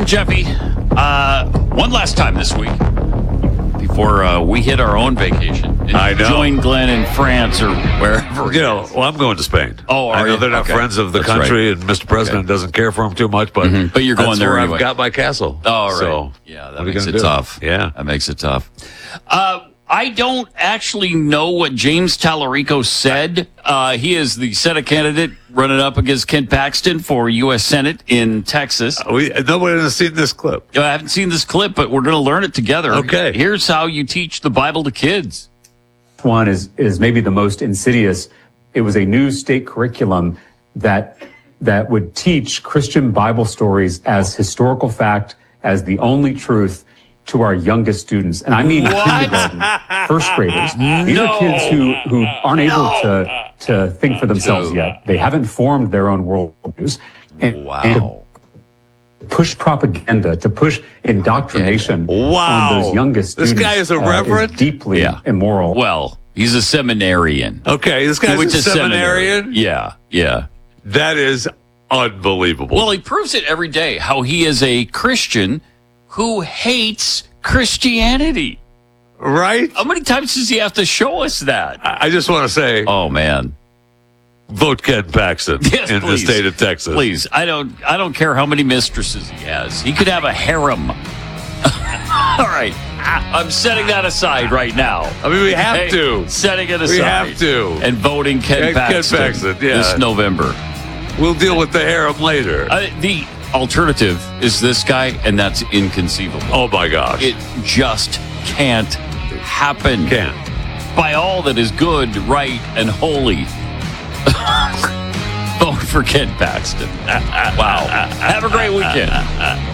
Jeffy, one last time this week before we hit our own vacation. And I know. Join Glenn in France or wherever. Well, I'm going to Spain. Oh, I know you? they're not Okay. friends of the That's country, right. and Mr. President doesn't care for them too much, but But you're going that's there where anyway. I've got my castle. Oh, right. So, Yeah, what that are you makes gonna it do? tough. Yeah. That makes it tough. I don't actually know what James Tallarico said. He is the Senate candidate running up against Ken Paxton for U.S. Senate in Texas. Nobody has seen this clip. I haven't seen this clip, but we're going to learn it together. Okay. Here's how you teach the Bible to kids. One is maybe the most insidious. It was a new state curriculum that would teach Christian Bible stories as historical fact, as the only truth to our youngest students. And I mean kindergarten, first graders. These are kids who aren't able to think for themselves yet. They haven't formed their own worldviews. And to push propaganda, to push indoctrination on those youngest This students. guy is a reverend? Is deeply immoral. Well, he's a seminarian. Okay, this He guy's went a to seminary. seminarian? Yeah. That is unbelievable. Well, he proves it every day how he is a Christian who hates Christianity. Right? How many times does he have to show us that? I just want to say, Oh man. vote Ken Paxton Yes, in please. the state of Texas. Please. I don't care how many mistresses he has. He could have a harem. All right. I'm setting that aside right now. I mean, we have to. Setting it aside. We have to. And voting Ken Paxton, this November. We'll deal with the harem later. The alternative is this guy, and that's inconceivable. Oh, my gosh. It just can't happen. Can't. By all that is good, right, and holy. Vote for Ken Paxton. Wow. Have a great weekend.